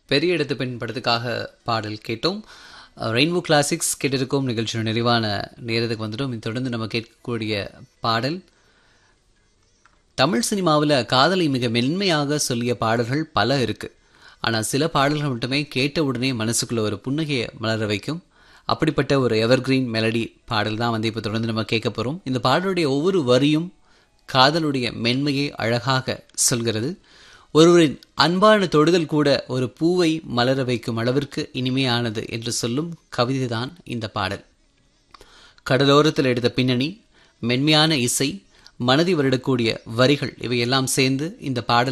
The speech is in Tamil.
பெரிய இடத்து பெண் படத்துக்காக பாடல் கேட்டோம். ரெயின்போ கிளாசிக்ஸ் கேட்டிருக்கும் நிகழ்ச்சியோட நிறைவான நேரத்துக்கு வந்துட்டோம். இது தொடர்ந்து நம்ம கேட்கக்கூடிய பாடல், தமிழ் சினிமாவில் காதலை மிக மென்மையாக சொல்லிய பாடல்கள் பல இருக்கு. ஆனால் சில பாடல்கள் மட்டுமே கேட்ட உடனே மனசுக்குள்ள ஒரு புன்னகையை மலர வைக்கும். அப்படிப்பட்ட ஒரு எவர்கிரீன் மெலடி பாடல் தான் இப்போ தொடர்ந்து நம்ம கேட்க போகிறோம். இந்த பாடலுடைய ஒவ்வொரு வரியும் காதலுடைய மென்மையை அழகாக சொல்கிறது. ஒருவரின் அன்பான தொடுதல் கூட ஒரு பூவை மலர வைக்கும் அளவிற்கு இனிமையானது என்று சொல்லும் கவிதை தான் இந்த பாடல். கடலோரத்தில் எடுத்த பின்னணி, மென்மையான இசை, மனதை வருடக்கூடிய வரிகள் இவையெல்லாம் சேர்ந்து இந்த பாடல்